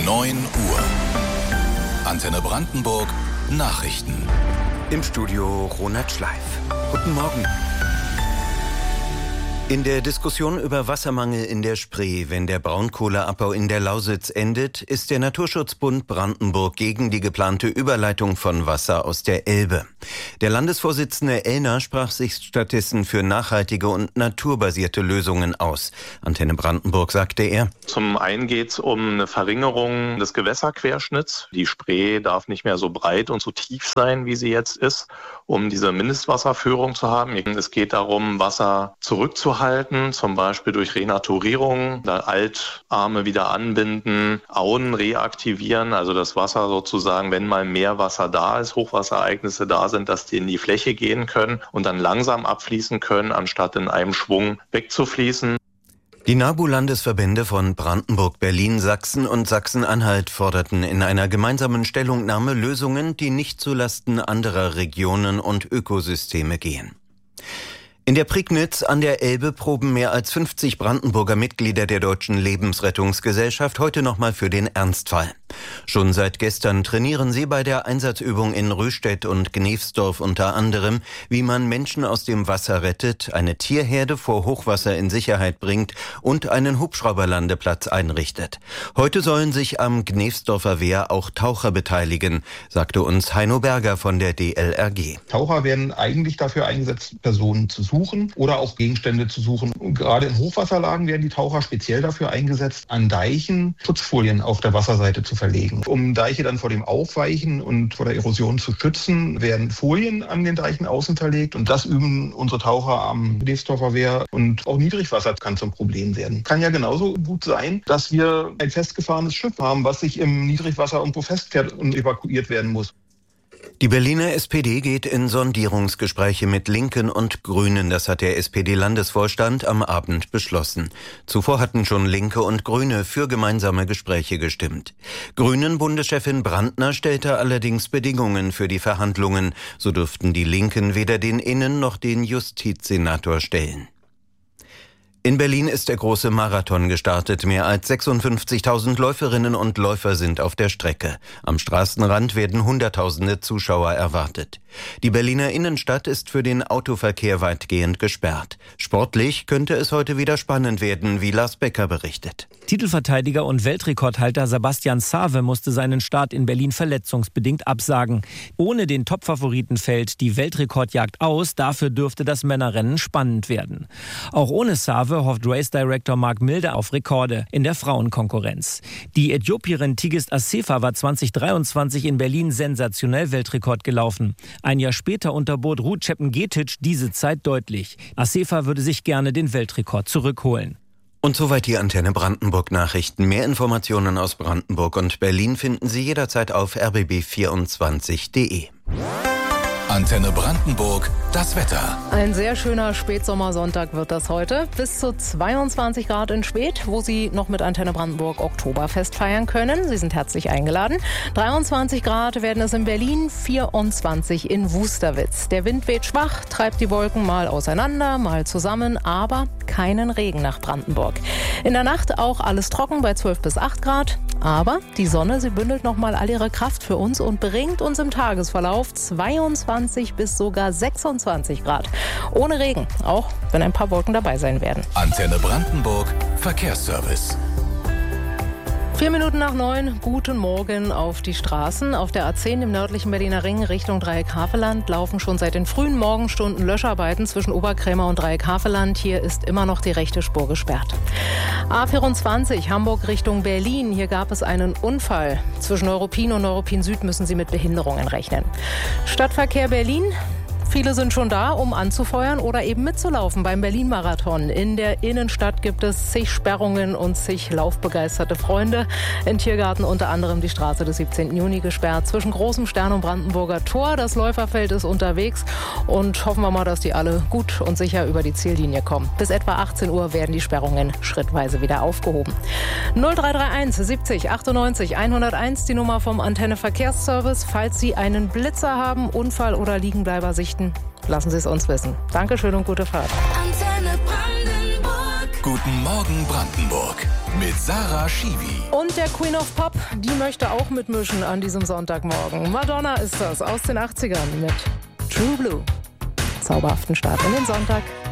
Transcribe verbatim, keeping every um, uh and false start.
neun Uhr. Antenne Brandenburg Nachrichten. Im Studio Ronald Schleif. Guten Morgen. In der Diskussion über Wassermangel in der Spree, wenn der Braunkohleabbau in der Lausitz endet, ist der Naturschutzbund Brandenburg gegen die geplante Überleitung von Wasser aus der Elbe. Der Landesvorsitzende Ellner sprach sich stattdessen für nachhaltige und naturbasierte Lösungen aus. Antenne Brandenburg sagte er: Zum einen geht es um eine Verringerung des Gewässerquerschnitts. Die Spree darf nicht mehr so breit und so tief sein, wie sie jetzt ist, um diese Mindestwasserführung zu haben. Es geht darum, Wasser zurückzuhalten, zum Beispiel durch Renaturierung, Altarme wieder anbinden, Auen reaktivieren, also das Wasser sozusagen, wenn mal mehr Wasser da ist, Hochwasserereignisse da sind, dass die in die Fläche gehen können und dann langsam abfließen können, anstatt in einem Schwung wegzufließen. Die NABU-Landesverbände von Brandenburg, Berlin, Sachsen und Sachsen-Anhalt forderten in einer gemeinsamen Stellungnahme Lösungen, die nicht zulasten anderer Regionen und Ökosysteme gehen. In der Prignitz an der Elbe proben mehr als fünfzig Brandenburger Mitglieder der Deutschen Lebensrettungsgesellschaft heute nochmal für den Ernstfall. Schon seit gestern trainieren sie bei der Einsatzübung in Rüstedt und Gnefsdorf unter anderem, wie man Menschen aus dem Wasser rettet, eine Tierherde vor Hochwasser in Sicherheit bringt und einen Hubschrauberlandeplatz einrichtet. Heute sollen sich am Gnefsdorfer Wehr auch Taucher beteiligen, sagte uns Heino Berger von der D L R G. Taucher werden eigentlich dafür eingesetzt, Personen zu suchen oder auch Gegenstände zu suchen. Und gerade in Hochwasserlagen werden die Taucher speziell dafür eingesetzt, an Deichen Schutzfolien auf der Wasserseite zu verlegen. Um Deiche dann vor dem Aufweichen und vor der Erosion zu schützen, werden Folien an den Deichen außen verlegt und das üben unsere Taucher am Gnefsdorfer Wehr. Und auch Niedrigwasser kann zum Problem werden. Kann ja genauso gut sein, dass wir ein festgefahrenes Schiff haben, was sich im Niedrigwasser irgendwo festfährt und evakuiert werden muss. Die Berliner S P D geht in Sondierungsgespräche mit Linken und Grünen. Das hat der S P D-Landesvorstand am Abend beschlossen. Zuvor hatten schon Linke und Grüne für gemeinsame Gespräche gestimmt. Grünen-Bundeschefin Brandner stellte allerdings Bedingungen für die Verhandlungen. So dürften die Linken weder den Innen- noch den Justizsenator stellen. In Berlin ist der große Marathon gestartet. Mehr als sechsundfünfzigtausend Läuferinnen und Läufer sind auf der Strecke. Am Straßenrand werden Hunderttausende Zuschauer erwartet. Die Berliner Innenstadt ist für den Autoverkehr weitgehend gesperrt. Sportlich könnte es heute wieder spannend werden, wie Lars Becker berichtet. Titelverteidiger und Weltrekordhalter Sebastian Save musste seinen Start in Berlin verletzungsbedingt absagen. Ohne den Topfavoriten fällt die Weltrekordjagd aus. Dafür dürfte das Männerrennen spannend werden. Auch ohne Save hofft Race Director Mark Milde auf Rekorde in der Frauenkonkurrenz. Die Äthiopierin Tigist Assefa war zwanzig dreiundzwanzig in Berlin sensationell Weltrekord gelaufen. Ein Jahr später unterbot Ruth Chepngetich diese Zeit deutlich. Assefa würde sich gerne den Weltrekord zurückholen. Und soweit die Antenne Brandenburg Nachrichten. Mehr Informationen aus Brandenburg und Berlin finden Sie jederzeit auf r b b vierundzwanzig punkt d e. Antenne Brandenburg, das Wetter. Ein sehr schöner Spätsommersonntag wird das heute. Bis zu zweiundzwanzig Grad in Späth, wo Sie noch mit Antenne Brandenburg Oktoberfest feiern können. Sie sind herzlich eingeladen. dreiundzwanzig Grad werden es in Berlin, vierundzwanzig in Wusterwitz. Der Wind weht schwach, treibt die Wolken mal auseinander, mal zusammen, aber keinen Regen nach Brandenburg. In der Nacht auch alles trocken bei zwölf bis acht Grad. Aber die Sonne, sie bündelt nochmal all ihre Kraft für uns und bringt uns im Tagesverlauf zweiundzwanzig bis sogar sechsundzwanzig Grad. Ohne Regen, auch wenn ein paar Wolken dabei sein werden. Antenne Brandenburg Verkehrsservice. Vier Minuten nach neun, guten Morgen auf die Straßen. Auf der A zehn im nördlichen Berliner Ring Richtung Dreieck-Havelland laufen schon seit den frühen Morgenstunden Löscharbeiten zwischen Oberkrämer und Dreieck-Havelland. Hier ist immer noch die rechte Spur gesperrt. A vierundzwanzig Hamburg Richtung Berlin. Hier gab es einen Unfall. Zwischen Neuruppin und Neuruppin Süd müssen Sie mit Behinderungen rechnen. Stadtverkehr Berlin. Viele sind schon da, um anzufeuern oder eben mitzulaufen beim Berlin-Marathon. In der Innenstadt gibt es zig Sperrungen und zig laufbegeisterte Freunde. In Tiergarten unter anderem die Straße des siebzehnten Juni gesperrt. Zwischen Großem Stern und Brandenburger Tor. Das Läuferfeld ist unterwegs und hoffen wir mal, dass die alle gut und sicher über die Ziellinie kommen. Bis etwa achtzehn Uhr werden die Sperrungen schrittweise wieder aufgehoben. null drei drei eins siebzig achtundneunzig hunderteins, die Nummer vom Antenne Verkehrsservice. Falls Sie einen Blitzer haben, Unfall oder Liegenbleiber sichten, lassen Sie es uns wissen. Dankeschön und gute Fahrt. Antenne Brandenburg. Guten Morgen Brandenburg. mit Sarah Schiwi. Und der Queen of Pop, die möchte auch mitmischen an diesem Sonntagmorgen. Madonna ist das aus den achtzigern mit True Blue. Zauberhaften Start in den Sonntag.